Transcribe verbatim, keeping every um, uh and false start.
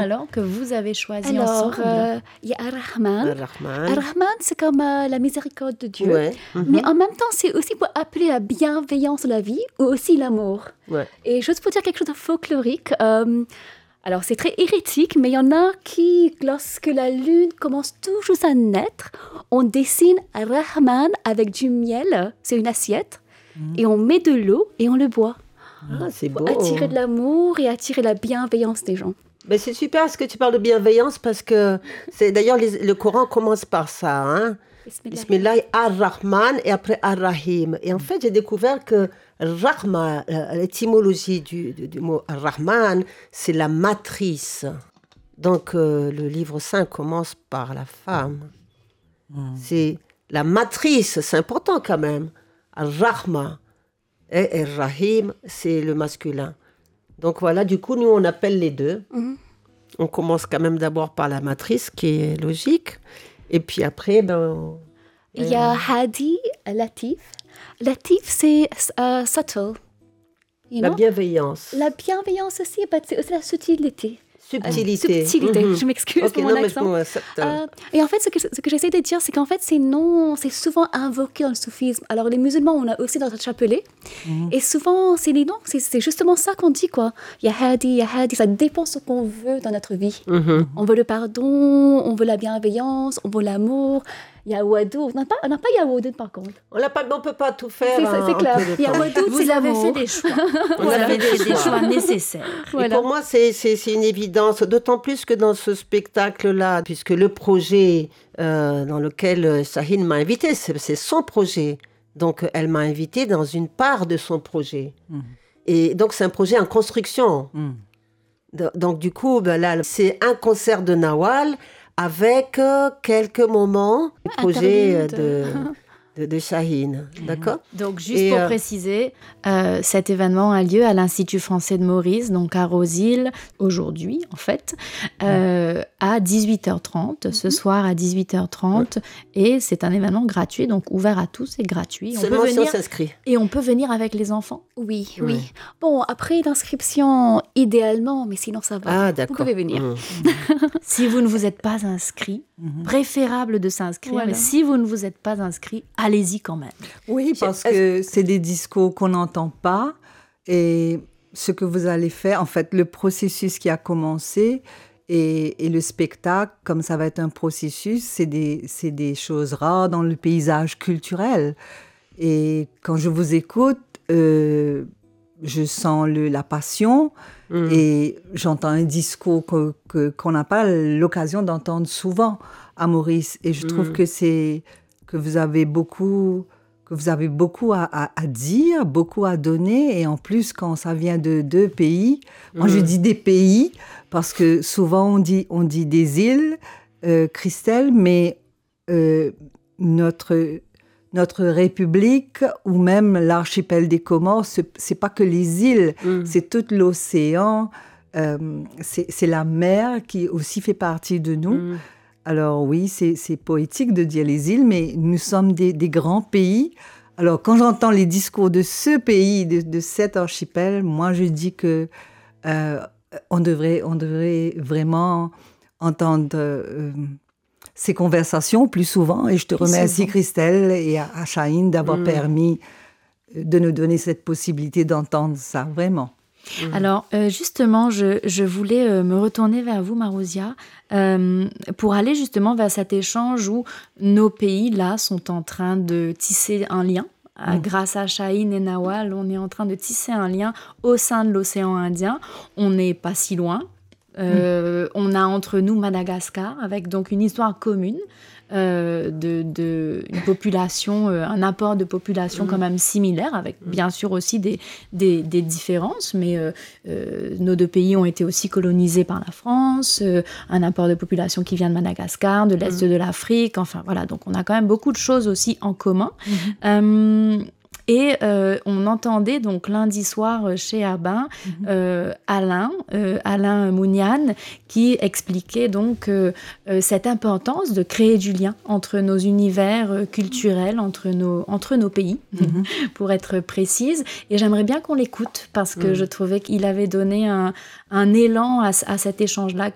alors que vous avez choisi Alors, ensemble. euh, il y a Ar-Rahman. Ar-Rahman. Ar-Rahman, c'est comme euh, la miséricorde de Dieu. Ouais. Mais en même temps, c'est aussi pour appeler la bienveillance de la vie ou aussi l'amour. Ouais. Et juste pour dire quelque chose de folklorique, euh, alors c'est très hérétique, mais il y en a qui, lorsque la lune commence tout juste à naître, on dessine Ar-Rahman avec du miel, c'est une assiette, et on met de l'eau et on le boit. Ah, c'est Pour beau. attirer de l'amour et attirer la bienveillance des gens. Mais c'est super ce que tu parles de bienveillance parce que c'est d'ailleurs les- le Coran commence par ça, hein. Bismillah ar-Rahman et après ar-Rahim. Et en fait, j'ai découvert que Rahma, euh, l'étymologie du, du, du mot ar-Rahman, c'est la matrice. Donc euh, le livre saint commence par la femme. C'est la matrice, c'est important quand même. Ar-Rahma et ar-Rahim, c'est le masculin. Donc voilà, du coup, nous, on appelle les deux. Mhm. On commence quand même d'abord par la matrice, qui est logique. Et puis après, ben... on- Il y a Hadi, Latif. Latif, c'est euh, subtle. You la know? bienveillance. La bienveillance aussi, but c'est aussi la subtilité. Subtilité. Subtilité, Mhm. je m'excuse Ok, pour mon non, mais accent. je- ouais, subtil. Euh, et en fait, ce que, ce que j'essaie de dire, c'est qu'en fait, ces noms, c'est souvent invoqué dans le soufisme. Alors, les musulmans, on a aussi dans notre chapelet. Et souvent, c'est les noms, c'est, c'est justement ça qu'on dit, quoi. Il y a Hadi, il y a Hadi, ça dépend de ce qu'on veut dans notre vie. Mhm. On veut le pardon, on veut la bienveillance, on veut l'amour. Il y a Wadoud. On n'a pas, on n'a pas Yawadoud, par contre. On l'a pas, on peut pas tout faire. C'est, en- c'est en clair. peu de Il y a temps. Wadoud, c'est Vous avez l'amour. fait des choix. Vous Voilà. avez fait des choix nécessaires. Et Voilà. pour moi, c'est, c'est, c'est une évidence, d'autant plus que dans ce spectacle-là, puisque le projet euh, dans lequel euh, Shaheen m'a invité, c'est, c'est son projet. Donc, elle m'a invité dans une part de son projet. Et donc, c'est un projet en construction. Do- Donc, du coup, ben là, c'est un concert de Nawal avec euh, quelques moments du projet euh, de, de, de Shaheen. D'accord? Donc, juste Et, pour euh, préciser, euh, cet événement a lieu à l'Institut français de Maurice, donc à Rosille, aujourd'hui, en fait, euh, à dix-huit heures trente, ce soir à dix-huit heures trente. Et c'est un événement gratuit, donc ouvert à tous et gratuit. On Seulement peut si on venir, s'inscrit. et on peut venir avec les enfants. Oui, Ouais. oui. Bon, après l'inscription, idéalement, mais sinon ça va. Ah, Vous d'accord. pouvez venir. Mmh. Si vous ne vous êtes pas inscrit, préférable de s'inscrire. Voilà. Mais si vous ne vous êtes pas inscrit, allez-y quand même. Oui, parce que c'est des discours qu'on n'entend pas. Et ce que vous allez faire, en fait, le processus qui a commencé et, et le spectacle, comme ça va être un processus, c'est des, c'est des choses rares dans le paysage culturel. Et quand je vous écoute, euh, je sens le, la passion Mm. et j'entends un discours que, que, qu'on n'a pas l'occasion d'entendre souvent à Maurice. Et je trouve Mm. que c'est que vous avez beaucoup que vous avez beaucoup à, à, à dire, beaucoup à donner. Et en plus, quand ça vient de deux pays, moi je Mm. dis des pays parce que souvent on dit, on dit des îles, euh, Christelle, mais euh, notre, notre République ou même l'archipel des Comores, ce c'est pas que les îles, Mm. c'est tout l'océan, euh, c'est c'est la mer qui aussi fait partie de nous. Mm. Alors oui, c'est c'est poétique de dire les îles, mais nous sommes des, des grands pays. Alors quand j'entends les discours de ce pays, de, de cet archipel, moi je dis que euh, on devrait, on devrait vraiment entendre euh, ces conversations plus souvent. Et je te Plus remercie souvent. Christelle et à, à Shaheen d'avoir Mm. permis de nous donner cette possibilité d'entendre ça, vraiment. Alors, euh, justement, je, je voulais euh, me retourner vers vous, Marozia, euh, pour aller justement vers cet échange où nos pays, là, sont en train de tisser un lien. Euh, grâce à Shaheen et Nawal, on est en train de tisser un lien au sein de l'océan Indien. On n'est pas si loin. Euh, On a entre nous Madagascar, avec donc une histoire commune. Euh, de, de une population, euh, un apport de population quand même similaire, avec bien sûr aussi des, des, des différences, mais euh, euh, nos deux pays ont été aussi colonisés par la France, euh, un apport de population qui vient de Madagascar, de l'Est de l'Afrique, enfin voilà, donc on a quand même beaucoup de choses aussi en commun. Euh, Et euh, on entendait donc lundi soir chez Abin euh, Alain, euh, Alain Mounian, qui expliquait donc euh, euh, cette importance de créer du lien entre nos univers euh, culturels, entre nos, entre nos pays, pour être précise. Et j'aimerais bien qu'on l'écoute parce que Mhm. je trouvais qu'il avait donné un, un élan à, à cet échange-là